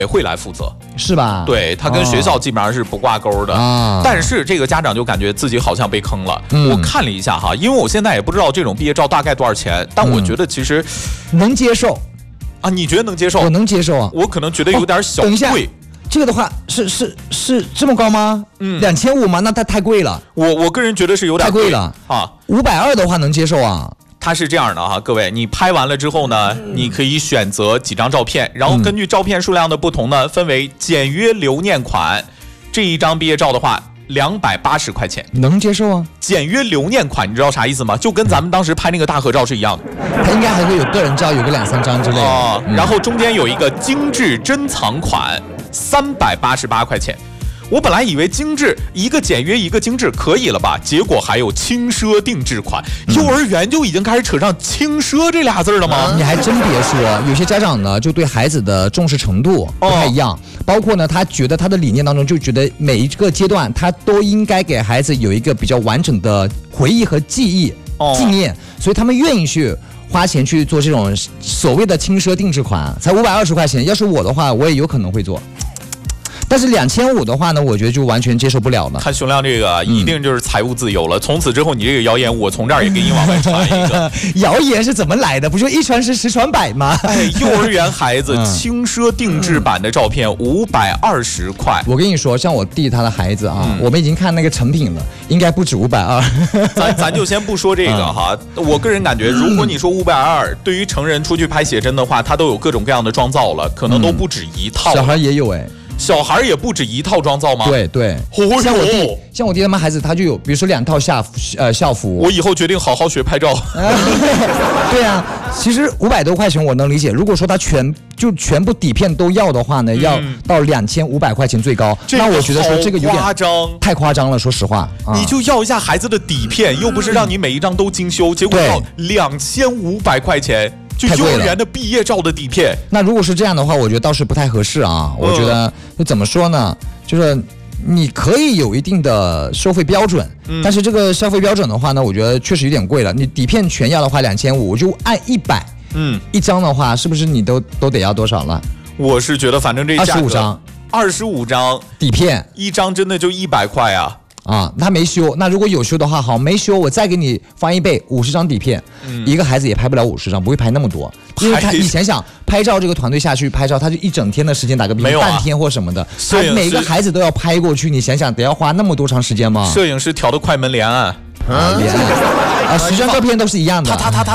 会来负责， 是吧？ 对，他跟学校基本上是不挂钩的。但是这个家长就感觉自己好像被坑了。我看了一下哈，因为我现在也不知道这种毕业照大概多少钱，但我觉得其实能接受啊。你觉得能接受？ 我能接受啊。 我可能觉得有点小贵。 等一下，这个的话是这么高吗？2500吗？那它太贵了。 我个人觉得是有点太贵了啊。520的话能接受啊。 它是这样的哈，各位，你拍完了之后呢，你可以选择几张照片，然后根据照片数量的不同呢，分为简约留念款。这一张毕业照的话，280块钱， 能接受啊。 简约留念款，你知道啥意思吗？就跟咱们当时拍那个大合照是一样的。 它应该还会有个人照，有个2、3张之类的。 然后中间有一个精致珍藏款，388块钱。我本来以为精致一个简约一个精致可以了吧，结果还有轻奢定制款。幼儿园就已经开始扯上轻奢这俩字了吗？ 你还真别说，有些家长呢就对孩子的重视程度不太一样，包括呢他觉得他的理念当中就觉得每一个阶段他都应该给孩子有一个比较完整的回忆和纪念，所以他们愿意去花钱去做这种所谓的轻奢定制款，才520块钱。要是我的话，我也有可能会做。但是2500的话呢，我觉得就完全接受不了了。 看熊亮这个，一定就是财务自由了。从此之后，你这个谣言，我从这儿也给你往外传一个。 谣言是怎么来的？不就一传十，十传百吗？ 幼儿园孩子轻奢定制版的照片520块。 我跟你说，像我弟他的孩子啊，我们已经看那个成品了，应该不止520。 咱就先不说这个哈，我个人感觉，如果你说520，对于成人出去拍写真的话，他都有各种各样的妆造了，可能都不止一套。 小孩也有哎。 小孩也不止一套妆造吗？ 对，像我弟他们孩子，他就有，比如说2套校服。 我以后决定好好学拍照。 对啊，其实500多块钱我能理解。如果说他全部底片都要的话呢，要到2500块钱最高。那我觉得说这个有点太夸张了，说实话。 你就要一下孩子的底片，又不是让你每一张都精修，结果要2500块钱。就幼儿园的毕业照的底片， 那如果是这样的话，我觉得倒是不太合适啊。我觉得怎么说呢，就是你可以有一定的收费标准，但是这个消费标准的话呢，我觉得确实有点贵了。你底片全要的话2500，我就按100，一张的话，是不是你都得要多少了？ 我是觉得反正这价格25张底片， 一张真的就100块啊。 他没修，那如果有修的话，好，没修我再给你翻1倍，50张底片，一个孩子也拍不了50张，不会拍那么多，因为他以前想拍照这个团队下去拍照，他就一整天的时间，打个比方，半天或什么的，他每个孩子都要拍过去，你想想得要花那么多长时间吗？ 摄影师调的快门连啊 10张照片都是一样的，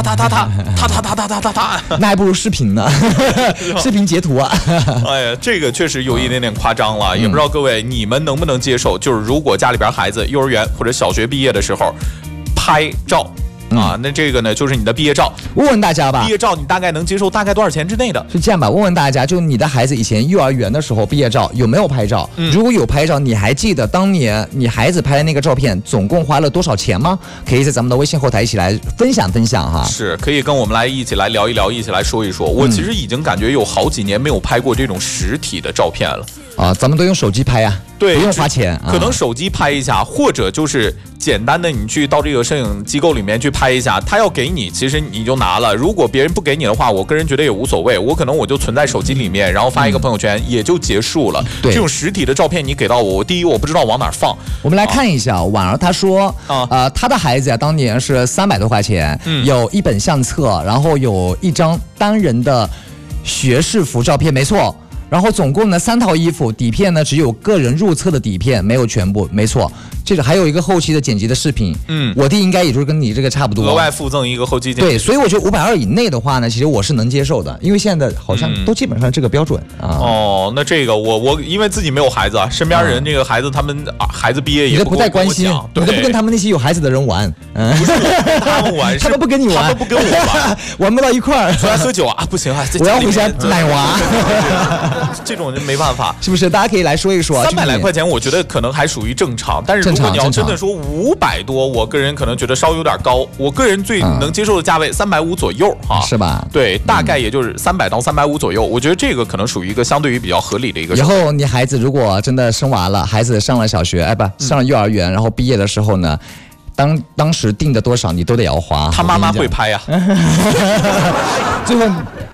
那还不如视频呢，视频截图啊。 哎呀，这个确实有一点点夸张了，也不知道各位你们能不能接受，就是如果家里边孩子幼儿园或者小学毕业的时候拍照。那这个呢，就是你的毕业照。 问问大家吧， 毕业照你大概能接受大概多少钱之内的？ 是这样吧，问问大家，就你的孩子以前幼儿园的时候毕业照有没有拍照？如果有拍照，你还记得当年你孩子拍的那个照片总共花了多少钱吗？可以在咱们的微信后台一起来分享分享哈。 是，可以跟我们一起来聊一聊，一起来说一说。我其实已经感觉有好几年没有拍过这种实体的照片了。 咱们都用手机拍呀， 对， 不用花钱， 可能手机拍一下，或者就是简单的你去到这个摄影机构里面去拍一下，他要给你，其实你就拿了。如果别人不给你的话，我个人觉得也无所谓，我可能我就存在手机里面，然后发一个朋友圈，也就结束了。 对， 这种实体的照片你给到我，第一我不知道往哪放。 我们来看一下，婉儿她说，她的孩子呀，当年是300多块钱，有一本相册，然后有一张单人的学士服照片，没错。然后总共呢3套衣服，底片呢只有个人入册的底片，没有全部，没错。这个还有一个后期的剪辑的视频，我弟应该也就是跟你这个差不多， 额外附赠一个后期剪辑。 对，所以我觉得520以内的话呢，其实我是能接受的，因为现在好像都基本上这个标准那这个我因为自己没有孩子啊，身边人这个孩子他们孩子毕业也不太关心，你都不跟他们那些有孩子的人玩， 不是他们玩， 他们不跟你玩， 他们不跟我玩， 玩不到一块儿， 出来喝酒啊，不行啊， 我要回家奶娃。 这种人没办法， 是不是？大家可以来说一说。 300来块钱，我觉得可能还属于正常。但是如果你要真的说500多，我个人可能觉得稍有点高。我个人最能接受的价位350左右哈， 是吧？ 对，大概也就是300到350左右。我觉得这个可能属于一个相对于比较合理的一个。 以后你孩子如果真的生娃了，孩子上了小学，上了幼儿园，然后毕业的时候呢？当时定的多少你都得要花， 他妈妈会拍呀。 最后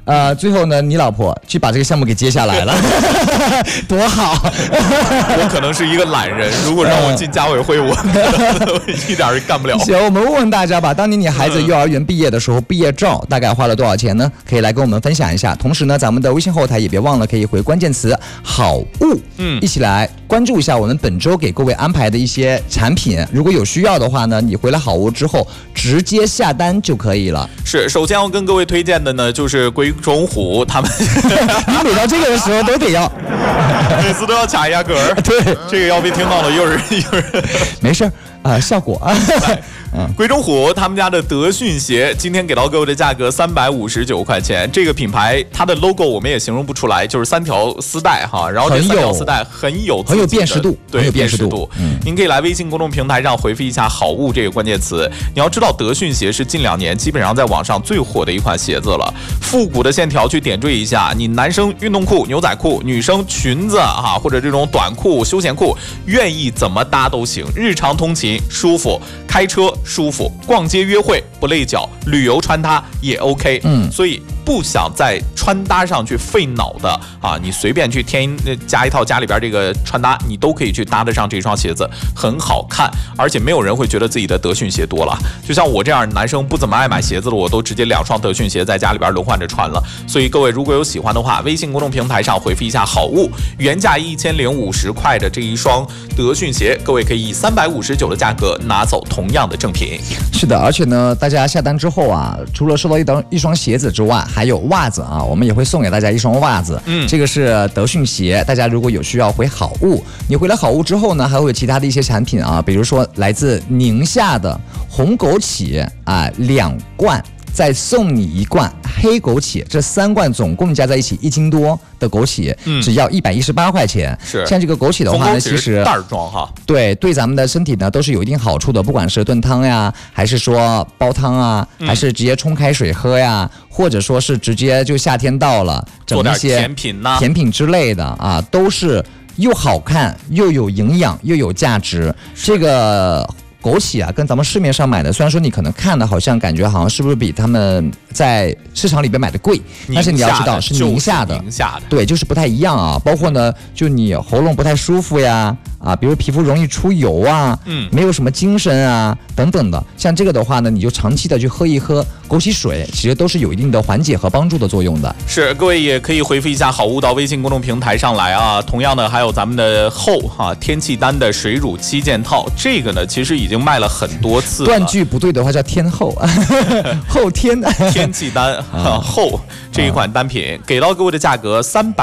最后呢，你老婆去把这个项目给接下来了，多好！ 我可能是一个懒人，如果让我进家委会，我一点儿也干不了。 行，我们问问大家吧，当年你孩子幼儿园毕业的时候，毕业照大概花了多少钱呢？可以来跟我们分享一下。同时呢，咱们的微信后台也别忘了可以回关键词好物，一起来关注一下我们本周给各位安排的一些产品。如果有需要的话呢，你回来好物之后直接下单就可以了。 是，首先要跟各位推荐的呢，就是鬼冢虎他们。 你每到这个的时候都得要， 每次都要卡一下嗝儿。 对， 这个要被听到了，又是没事效果啊。 鬼冢虎他们家的德训鞋今天给到各位的价格359块钱。这个品牌它的 logo 我们也形容不出来，就是3条丝带哈，然后这3条丝带很有辨识度， 对，辨识度。您可以来微信公众平台上回复一下好物这个关键词。你要知道德训鞋是近2年基本上在网上最火的一款鞋子了，复古的线条去点缀一下，你男生运动裤、牛仔裤，女生裙子哈，或者这种短裤、休闲裤，愿意怎么搭都行，日常通勤舒服，开车舒服，逛街约会不累脚，旅游穿它也 OK。所以不想在穿搭上去费脑的啊，你随便去加一套家里边这个穿搭，你都可以去搭得上这双鞋子，很好看，而且没有人会觉得自己的德训鞋多了。就像我这样男生不怎么爱买鞋子的，我都直接2双德训鞋在家里边轮换着穿了。所以各位如果有喜欢的话，微信公众平台上回复一下好物，原价1050块的这一双德训鞋，各位可以以359的价格拿走同样的正品。 是的，而且呢，大家下单之后啊，除了收到一双鞋子之外，还有袜子啊，我们也会送给大家一双袜子。这个是德训鞋，大家如果有需要回好物，你回来好物之后呢，还会有其他的一些产品啊，比如说来自宁夏的红枸杞啊，2罐。再送你1罐黑枸杞，这3罐总共加在一起1斤多的枸杞，只要118块钱。 是， 像这个枸杞的话呢，其实袋装哈， 对咱们的身体呢都是有一定好处的，不管是炖汤呀，还是说煲汤啊，还是直接冲开水喝呀，或者说是直接就夏天到了，整一些甜品之类的啊，都是又好看又有营养又有价值。这个枸杞啊，跟咱们市面上买的，虽然说你可能看的好像感觉好像是不是比他们在市场里边买的贵，但是你要知道是宁夏的，对，就是不太一样啊。包括呢，就你喉咙不太舒服呀，啊，比如皮肤容易出油啊，没有什么精神啊等等的，像这个的话呢，你就长期的去喝一喝枸杞水，其实都是有一定的缓解和帮助的作用的。 是，各位也可以回复一下好物到微信公众平台上来啊。同样的，还有咱们的天气丹的水乳7件套，这个呢其实已经卖了很多次了。 断句不对的话叫天后，后天天气丹后这一款单品给到各位的价格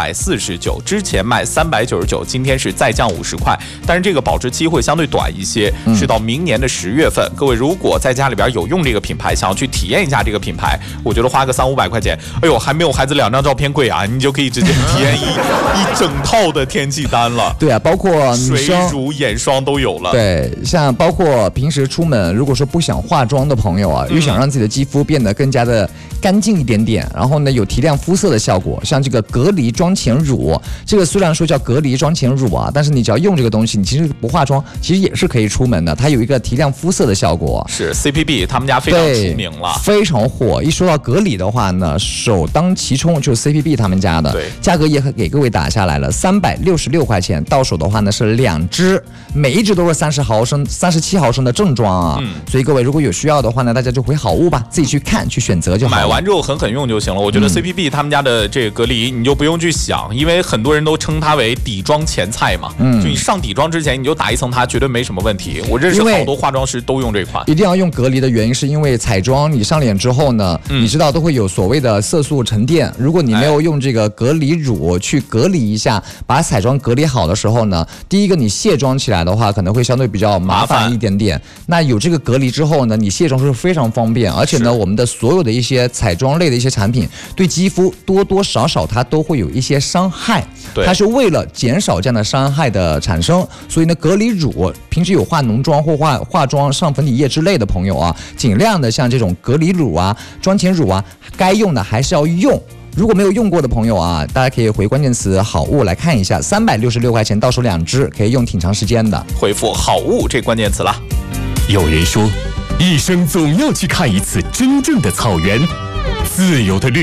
349，之前卖399，今天是再降50块，但是这个保质期会相对短一些，是到明年的10月份。各位如果在家里边有用这个品牌，想要去体验一下这个品牌，我觉得花个300-500块钱，哎呦，还没有孩子2张照片贵啊，你就可以直接体验一整套的天气丹了。 对啊，包括女生水乳眼霜都有了。 对，像包括平时出门，如果说不想化妆的朋友啊，又想让自己的肌肤变得更加的干净一点点，然后呢有提亮肤色的效果，像这个隔离妆前乳，这个虽然说叫隔离妆前乳啊，但是你只要用这个东西，你其实不化妆，其实也是可以出门的，它有一个提亮肤色的效果。 是 CPB 他们家非常出名了， 非常火。一说到隔离的话呢，首当其冲就是 CPB 他们家的， 对， 价格也给各位打下来了，366块钱，到手的话呢是2支，每一支都是30毫升、37毫升的正装啊。所以各位如果有需要的话呢，大家就回好物吧，自己去看去选择就好了。 买完之后狠用就行了。我觉得 CPB 他们家的这个隔离你就不用去想，因为很多人都称它为底妆前菜嘛。就你上底妆之前你就打一层它，绝对没什么问题。我认识好多化妆师都用这款。 一定要用隔离的原因是因为彩妆你上脸之后呢，你知道都会有所谓的色素沉淀，如果你没有用这个隔离乳去隔离一下，把彩妆隔离好的时候呢，第一个你卸妆起来的话可能会相对比较麻烦一点点。那有这个隔离之后呢，你卸妆是非常方便，而且呢我们的所有的一些彩妆类的一些产品对肌肤多多少少它都会有一些伤害，它是为了减少这样的伤害的产生，所以呢隔离乳平时有化浓妆或化妆上粉底液之类的朋友啊，尽量的像这种隔离乳啊、妆前乳啊，该用的还是要用。如果没有用过的朋友啊，大家可以回关键词好物来看一下，366块钱到手2支，可以用挺长时间的。 回复好物这关键词了。 有人说，一生总要去看一次真正的草原，自由的绿，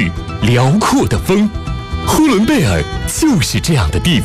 辽阔的风。呼伦贝尔就是这样的地方。